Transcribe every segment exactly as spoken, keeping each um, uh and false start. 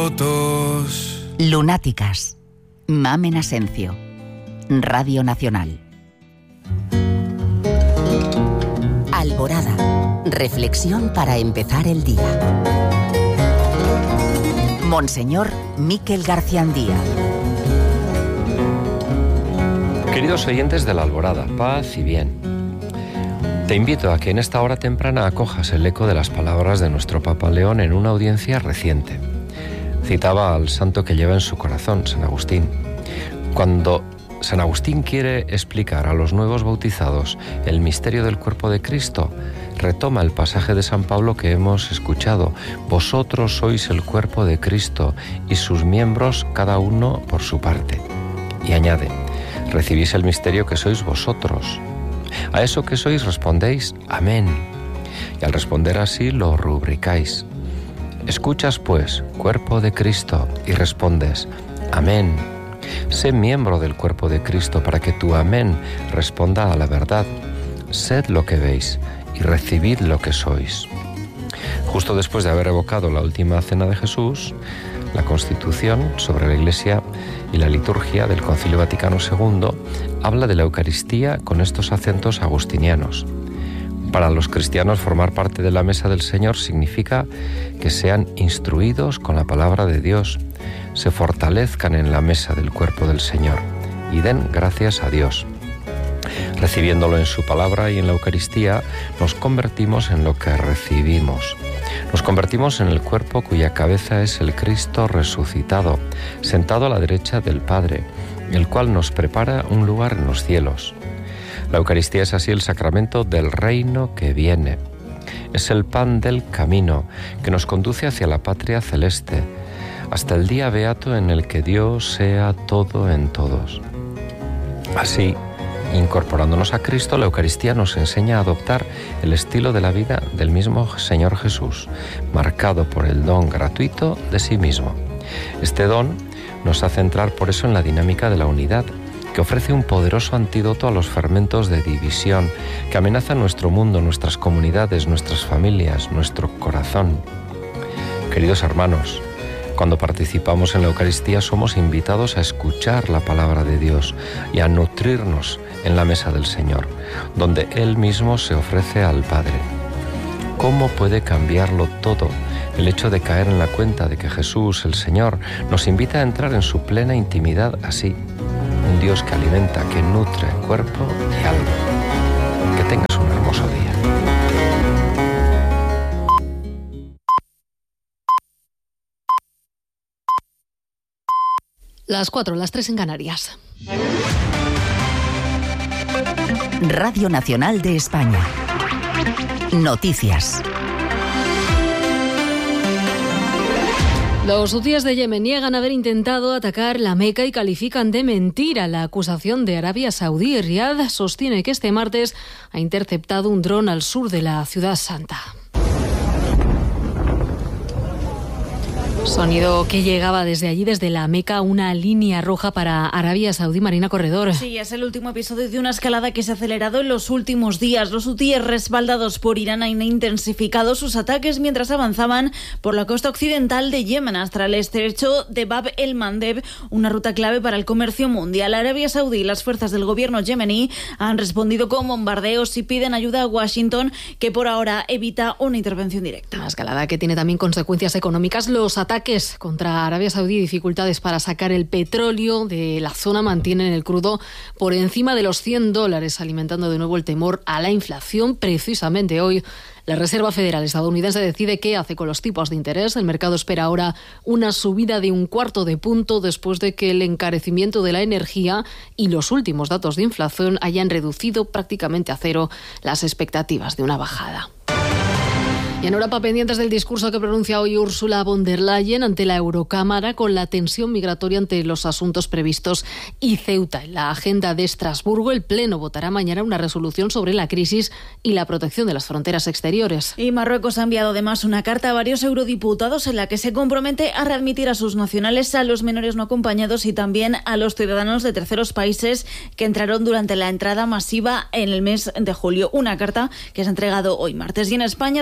rotos. Lunáticas. Mamen Asencio. Radio Nacional. Alborada. Reflexión para empezar el día. Monseñor Miquel Garciandía. Queridos oyentes de la Alborada, paz y bien. Te invito a que en esta hora temprana acojas el eco de las palabras de nuestro Papa León en una audiencia reciente. Citaba al santo que lleva en su corazón, San Agustín. Cuando San Agustín quiere explicar a los nuevos bautizados el misterio del cuerpo de Cristo, retoma el pasaje de San Pablo que hemos escuchado: vosotros sois el cuerpo de Cristo y sus miembros cada uno por su parte. Y añade: recibís el misterio que sois vosotros. A eso que sois respondéis amén. Y al responder así lo rubricáis. Escuchas pues, cuerpo de Cristo, y respondes amén. Sé miembro del cuerpo de Cristo para que tu amén responda a la verdad. Sed lo que veis y recibid lo que sois. Justo después de haber evocado la última cena de Jesús, la Constitución sobre la Iglesia y la liturgia del Concilio Vaticano segundo habla de la Eucaristía con estos acentos agustinianos. Para los cristianos, formar parte de la mesa del Señor significa que sean instruidos con la palabra de Dios, se fortalezcan en la mesa del cuerpo del Señor y den gracias a Dios. Recibiéndolo en su palabra y en la Eucaristía, nos convertimos en lo que recibimos. Nos convertimos en el cuerpo cuya cabeza es el Cristo resucitado, sentado a la derecha del Padre, el cual nos prepara un lugar en los cielos. La Eucaristía es así el sacramento del reino que viene. Es el pan del camino que nos conduce hacia la patria celeste, hasta el día beato en el que Dios sea todo en todos. Así, incorporándonos a Cristo, la Eucaristía nos enseña a adoptar el estilo de la vida del mismo Señor Jesús, marcado por el don gratuito de sí mismo. Este don nos hace entrar por eso en la dinámica de la unidad, que ofrece un poderoso antídoto a los fermentos de división que amenazan nuestro mundo, nuestras comunidades, nuestras familias, nuestro corazón. Queridos hermanos, cuando participamos en la Eucaristía somos invitados a escuchar la palabra de Dios y a nutrirnos en la mesa del Señor, donde Él mismo se ofrece al Padre. ¿Cómo puede cambiarlo todo el hecho de caer en la cuenta de que Jesús, el Señor, nos invita a entrar en su plena intimidad así? Un Dios que alimenta, que nutre cuerpo y alma. Que tengas un hermoso día. Las cuatro, las tres en Canarias. Radio Nacional de España. Noticias. Los hutíes de Yemen niegan haber intentado atacar la Meca y califican de mentira la acusación de Arabia Saudí. Riad sostiene que este martes ha interceptado un dron al sur de la ciudad santa. Sonido que llegaba desde allí, desde la Meca, una línea roja para Arabia Saudí. Marina Corredor. Sí, es el último episodio de una escalada que se ha acelerado en los últimos días. Los hutíes, respaldados por Irán, han intensificado sus ataques mientras avanzaban por la costa occidental de Yemen hasta el estrecho de Bab el-Mandeb, una ruta clave para el comercio mundial. Arabia Saudí y las fuerzas del gobierno yemení han respondido con bombardeos y piden ayuda a Washington, que por ahora evita una intervención directa. Una escalada que tiene también consecuencias económicas. Los ataques Ataques contra Arabia Saudí y dificultades para sacar el petróleo de la zona mantienen el crudo por encima de los cien dólares, alimentando de nuevo el temor a la inflación. Precisamente hoy, la Reserva Federal estadounidense decide qué hace con los tipos de interés. El mercado espera ahora una subida de un cuarto de punto después de que el encarecimiento de la energía y los últimos datos de inflación hayan reducido prácticamente a cero las expectativas de una bajada. Y en Europa, pendientes del discurso que pronuncia hoy Ursula von der Leyen ante la Eurocámara con la tensión migratoria entre los asuntos previstos y Ceuta. En la agenda de Estrasburgo, el Pleno votará mañana una resolución sobre la crisis y la protección de las fronteras exteriores. Y Marruecos ha enviado además una carta a varios eurodiputados en la que se compromete a readmitir a sus nacionales, a los menores no acompañados y también a los ciudadanos de terceros países que entraron durante la entrada masiva en el mes de julio. Una carta que se ha entregado hoy martes. Y en España, defensas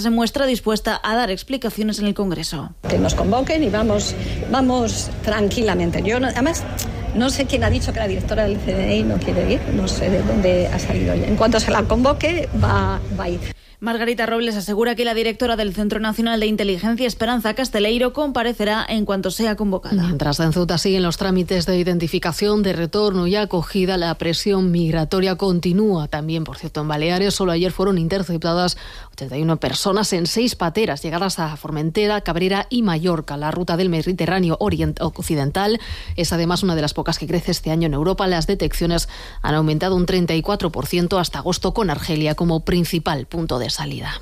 se muestra dispuesta a dar explicaciones en el Congreso. Que nos convoquen y vamos, vamos tranquilamente. Yo no, además no sé quién ha dicho que la directora del C N I no quiere ir, no sé de dónde ha salido. En cuanto se la convoque va, va a ir. Margarita Robles asegura que la directora del Centro Nacional de Inteligencia, Esperanza Casteleiro, comparecerá en cuanto sea convocada. Mientras en Ceuta siguen los trámites de identificación, de retorno y acogida, la presión migratoria continúa. También, por cierto, en Baleares, solo ayer fueron interceptadas ochenta y una personas en seis pateras llegadas a Formentera, Cabrera y Mallorca. La ruta del Mediterráneo orient- occidental es además una de las pocas que crece este año en Europa. Las detecciones han aumentado un treinta y cuatro por ciento hasta agosto, con Argelia como principal punto de salida.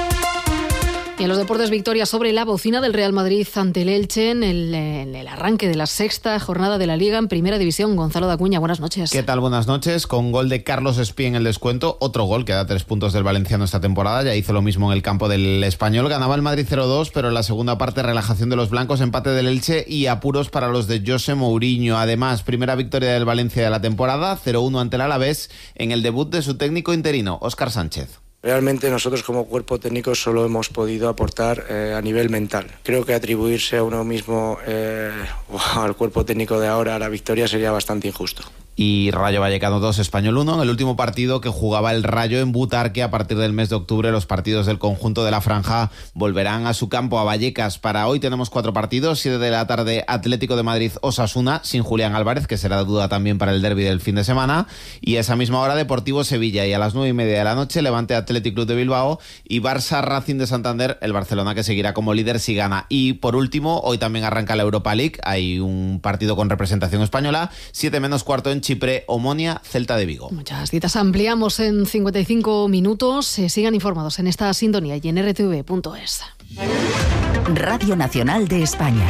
Y en los deportes, victoria sobre la bocina del Real Madrid ante el Elche en el, en el arranque de la sexta jornada de la Liga en Primera División. Gonzalo Dacuña, buenas noches. ¿Qué tal? Buenas noches. Con gol de Carlos Espí en el descuento, otro gol que da tres puntos del valenciano esta temporada. Ya hizo lo mismo en el campo del Español. Ganaba el Madrid cero dos, pero en la segunda parte relajación de los blancos, empate del Elche y apuros para los de José Mourinho. Además, primera victoria del Valencia de la temporada, cero uno ante el Alavés en el debut de su técnico interino, Óscar Sánchez. Realmente nosotros como cuerpo técnico solo hemos podido aportar eh, a nivel mental. Creo que atribuirse a uno mismo eh, o al cuerpo técnico de ahora a la victoria sería bastante injusto. Y Rayo Vallecano dos, Español uno, en el último partido que jugaba el Rayo en Butarque. A partir del mes de octubre los partidos del conjunto de la Franja volverán a su campo, a Vallecas. Para hoy tenemos cuatro partidos: siete de la tarde Atlético de Madrid Osasuna, sin Julián Álvarez, que será duda también para el derbi del fin de semana, y a esa misma hora Deportivo Sevilla, y a las nueve y media de la noche Levante Athletic Club de Bilbao y Barça Racing de Santander, el Barcelona que seguirá como líder si gana. Y por último, hoy también arranca la Europa League, hay un partido con representación española, siete menos cuarto en Chipre, Omonia, Celta de Vigo. Muchas citas ampliamos en cincuenta y cinco minutos. Eh, sigan informados en esta sintonía y en r t v punto es. Radio Nacional de España.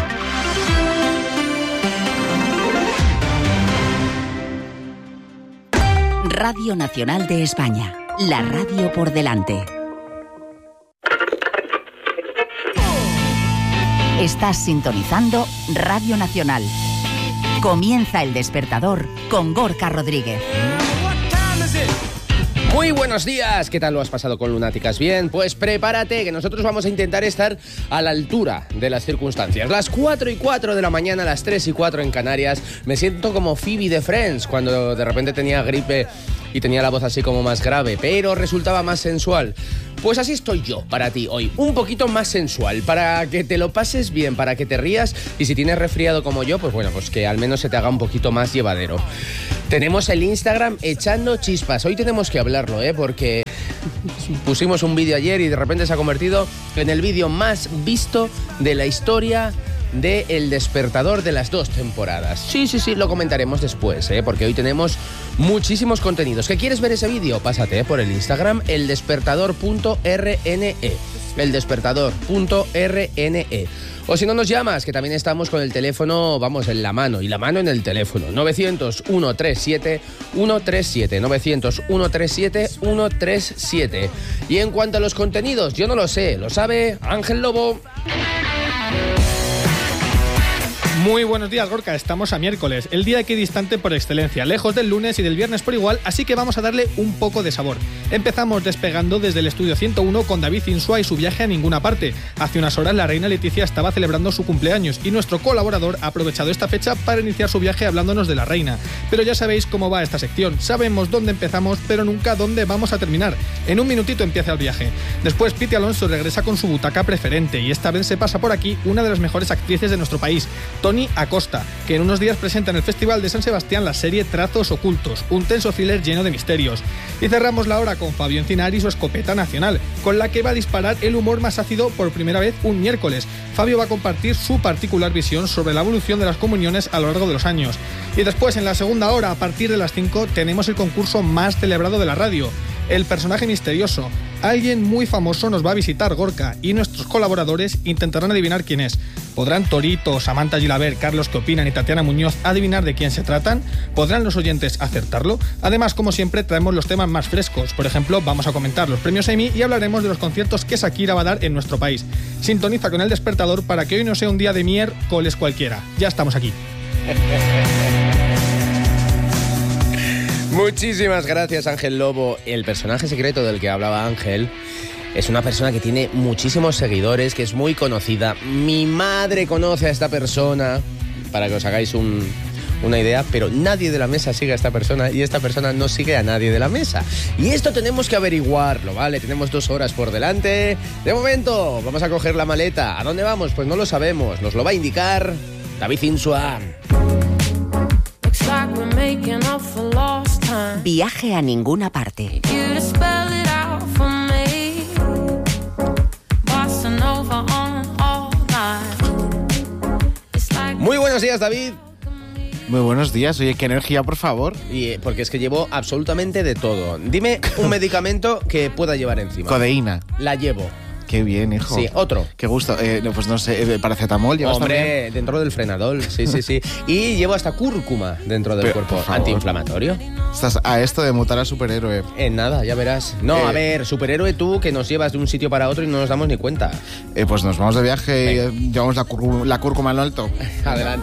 Radio Nacional de España. La radio por delante. Estás sintonizando Radio Nacional. Comienza El Despertador con Gorka Rodríguez. Muy buenos días, ¿qué tal lo has pasado con Lunáticas? Bien, pues prepárate que nosotros vamos a intentar estar a la altura de las circunstancias. Las cuatro y cuatro de la mañana, las tres y cuatro en Canarias. Me siento como Phoebe de Friends cuando de repente tenía gripe y tenía la voz así como más grave, pero resultaba más sensual. Pues así estoy yo para ti hoy, un poquito más sensual, para que te lo pases bien, para que te rías, y si tienes resfriado como yo, pues bueno, pues que al menos se te haga un poquito más llevadero. Tenemos el Instagram echando chispas, hoy tenemos que hablarlo, ¿eh? Porque pusimos un vídeo ayer y de repente se ha convertido en el vídeo más visto de la historia de El Despertador de las dos temporadas. Sí, sí, sí, lo comentaremos después, ¿eh? Porque hoy tenemos muchísimos contenidos. ¿Qué quieres ver ese vídeo? Pásate, ¿eh? Por el Instagram, eldespertador punto r n e. eldespertador punto r n e. O si no nos llamas, que también estamos con el teléfono, vamos, en la mano, y la mano en el teléfono. novecientos, ciento treinta y siete, ciento treinta y siete. novecientos, ciento treinta y siete, ciento treinta y siete. Y en cuanto a los contenidos, yo no lo sé, lo sabe Ángel Lobo. Muy buenos días, Gorka. Estamos a miércoles, el día equidistante por excelencia, lejos del lunes y del viernes por igual, así que vamos a darle un poco de sabor. Empezamos despegando desde el estudio ciento uno con David Insua y su viaje a ninguna parte. Hace unas horas la reina Leticia estaba celebrando su cumpleaños y nuestro colaborador ha aprovechado esta fecha para iniciar su viaje hablándonos de la reina. Pero ya sabéis cómo va esta sección, sabemos dónde empezamos, pero nunca dónde vamos a terminar. En un minutito empieza el viaje. Después Piti Alonso regresa con su butaca preferente y esta vez se pasa por aquí una de las mejores actrices de nuestro país, Toni Acosta, que en unos días presenta en el Festival de San Sebastián la serie Trazos Ocultos, un tenso thriller lleno de misterios. Y cerramos la hora con Fabio Encinar y su escopeta nacional, con la que va a disparar el humor más ácido por primera vez un miércoles. Fabio va a compartir su particular visión sobre la evolución de las comuniones a lo largo de los años. Y después, en la segunda hora, a partir de las cinco, tenemos el concurso más celebrado de la radio, El Personaje Misterioso. Alguien muy famoso nos va a visitar, Gorka, y nuestros colaboradores intentarán adivinar quién es. ¿Podrán Torito, Samantha Gilabert, Carlos Que Opinan y Tatiana Muñoz adivinar de quién se tratan? ¿Podrán los oyentes acertarlo? Además, como siempre, traemos los temas más frescos. Por ejemplo, vamos a comentar los premios Emmy y hablaremos de los conciertos que Shakira va a dar en nuestro país. Sintoniza con El Despertador para que hoy no sea un día de miércoles cualquiera. Ya estamos aquí. Muchísimas gracias, Ángel Lobo. El personaje secreto del que hablaba Ángel Es una persona que tiene muchísimos seguidores, que es muy conocida. Mi madre conoce a esta persona, para que os hagáis un... una idea, pero nadie de la mesa sigue a esta persona y esta persona no sigue a nadie de la mesa. Y esto tenemos que averiguarlo, ¿vale? Tenemos dos horas por delante. De momento, vamos a coger la maleta. ¿A dónde vamos? Pues no lo sabemos. Nos lo va a indicar David Insua. Viaje a ninguna parte. Muy buenos días, David. Muy buenos días. Oye, qué energía, por favor. Y eh, porque es que llevo absolutamente de todo. Dime un medicamento que pueda llevar encima. Codeína. La llevo. Qué bien, hijo. Sí, otro. Qué gusto. Eh, no, pues no sé, eh, paracetamol llevas Hombre, también. dentro del frenadol, sí, sí, sí. Y llevo hasta cúrcuma dentro del Pero, cuerpo. Antiinflamatorio. Estás a esto de mutar a superhéroe. En nada, ya verás. No, Eh, a ver, superhéroe tú que nos llevas de un sitio para otro y no nos damos ni cuenta. Eh, pues nos vamos de viaje y eh, llevamos la, cúrcuma, la cúrcuma en alto. Adelante.